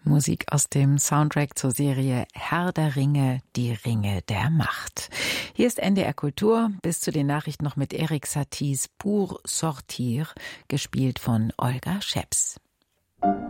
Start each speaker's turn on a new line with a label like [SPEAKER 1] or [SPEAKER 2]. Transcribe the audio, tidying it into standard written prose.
[SPEAKER 1] Musik aus dem Soundtrack zur Serie Herr der Ringe, die Ringe der Macht. Hier ist NDR Kultur, bis zu den Nachrichten noch mit Erik Saties Pour sortir, gespielt von Olga Scheps.